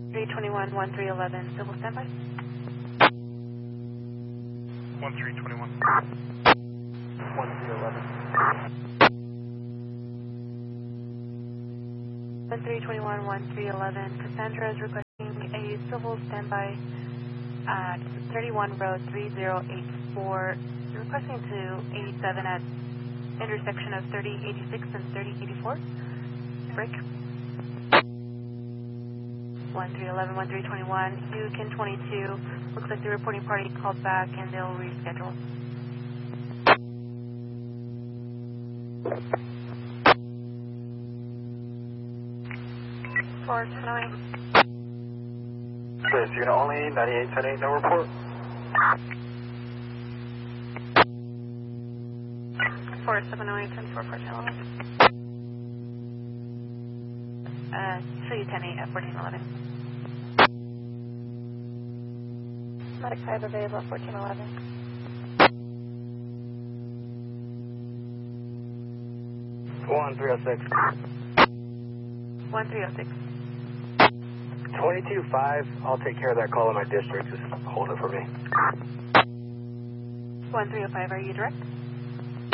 321, 1311, civil standby. 1321. 1311. 1321, 1311, Cassandra is requesting a civil standby at 31 Road 3084, requesting to 87 at intersection of 3086 and 3084. Break. 1311, 1321, Yukon 22. Looks like the reporting party called back and they'll reschedule. Forest Hanoi. This unit only, 9878, no report. Forest 708, 1041411. Show you 10-8 at 1411. Medic 5 available at 1411. 1306. 1306. 22-5, I'll take care of that call in my district. Just hold it for me. 1305, are you direct?